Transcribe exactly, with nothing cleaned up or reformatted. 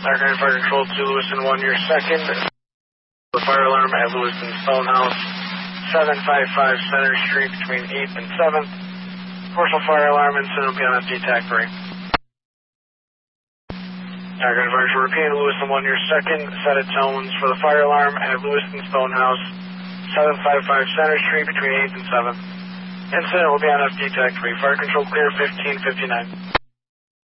Arcanine Fire Control to Lewiston one, your second. The fire alarm at Lewiston Stonehouse, seven five five Center Street between eighth and seventh. Commercial fire alarm incident will be on F D TAC three. Arcanine Fire Control repeating Lewiston one, your second set of tones for the fire alarm at Lewiston Stonehouse, seven five five Center Street between eighth and seventh. Incident will be on F D TAC three. Fire Control clear fifteen fifty-nine.